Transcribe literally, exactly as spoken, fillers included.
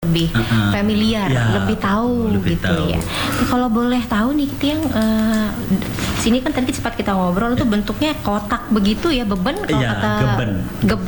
lebih Uh-uh. familiar, Ya, lebih tahu lebih gitu tahu. ya. Nah, kalau boleh tahu nih yang uh, sini kan tadi sempat kita ngobrol itu bentuknya kotak begitu ya, beban kalau Iya, kata geben. geben